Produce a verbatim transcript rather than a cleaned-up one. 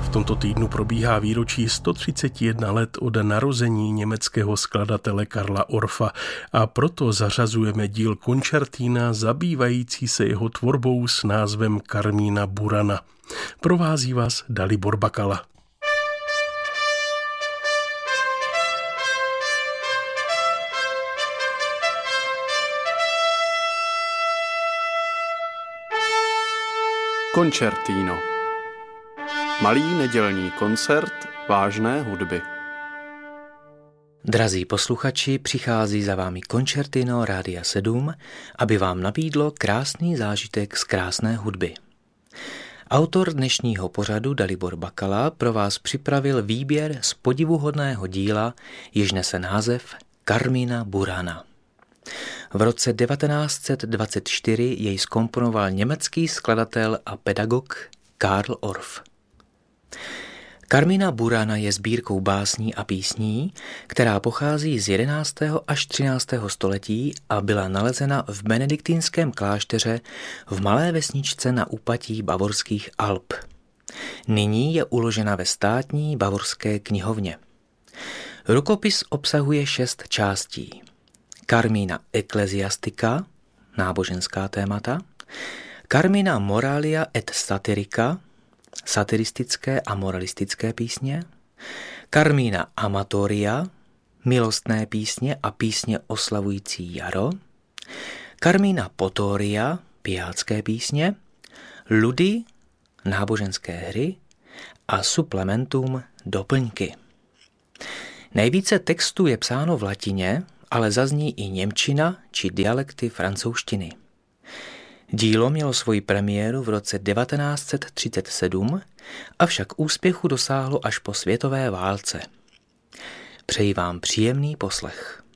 V tomto týdnu probíhá výročí sto třicet jedna let od narození německého skladatele Karla Orfa a proto zařazujeme díl koncertina zabývající se jeho tvorbou s názvem Carmina Burana. Provází vás Dalibor Bakala. Koncertino. Malý nedělní koncert vážné hudby. Drazí posluchači, přichází za vámi Koncertino Rádia sedm, aby vám nabídlo krásný zážitek z krásné hudby. Autor dnešního pořadu Dalibor Bakala pro vás připravil výběr z podivuhodného díla, jež nese název Carmina Burana. V roce devatenáct set dvacet čtyři jej zkomponoval německý skladatel a pedagog Karl Orff. Carmina Burana je sbírkou básní a písní, která pochází z jedenáctého až třináctého století a byla nalezena v benediktínském klášteře v malé vesničce na úpatí Bavorských Alp. Nyní je uložena ve státní bavorské knihovně. Rukopis obsahuje šest částí. Carmina Ecclesiastica, náboženská témata, Carmina Moralia et Satirica, satiristické a moralistické písně, Carmina Amatoria, milostné písně a písně oslavující jaro, Carmina Potoria, pijácké písně, Ludy, náboženské hry a Supplementum, doplňky. Nejvíce textů je psáno v latině, ale zazní i němčina či dialekty francouzštiny. Dílo mělo svoji premiéru v roce devatenáct set třicet sedm, avšak úspěchu dosáhlo až po světové válce. Přeji vám příjemný poslech.